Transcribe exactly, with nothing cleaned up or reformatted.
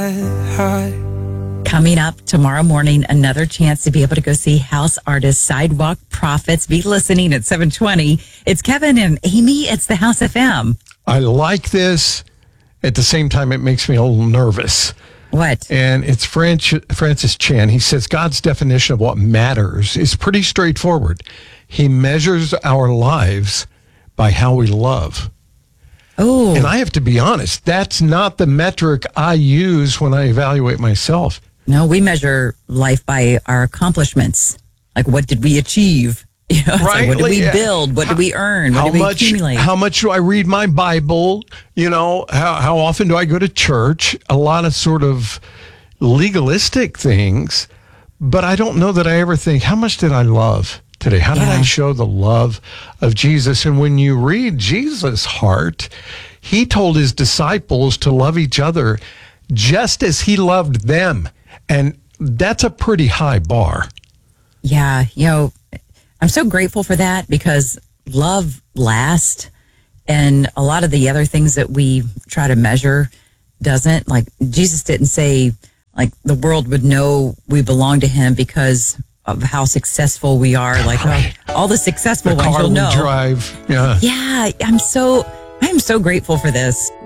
high. Coming up tomorrow morning, another chance to be able to go see house artist Sidewalk Prophets. Be listening at seven twenty. It's Kevin and Amy. It's the House F M. I like this. At the same time, it makes me a little nervous. What? And it's French, Francis Chan. He says God's definition of what matters is pretty straightforward. He measures our lives by how we love. Oh. And I have to be honest, that's not the metric I use when I evaluate myself. No, we measure life by our accomplishments. Like, what did we achieve? You know, it's like, what did we build? What did we earn? What how did we much, accumulate? How much do I read my Bible? You know, how, how often do I go to church? A lot of sort of legalistic things. But I don't know that I ever think, how much did I love today? How did Yeah. I show the love of Jesus? And when you read Jesus' heart, he told his disciples to love each other just as he loved them. And that's a pretty high bar. Yeah, you know, I'm so grateful for that because love lasts, and a lot of the other things that we try to measure doesn't. Like, Jesus didn't say, like, the world would know we belong to him because of how successful we are. Like, Right. oh, all the successful The ones car you'll we know. drive. Yeah. Yeah, I'm so I'm so grateful for this.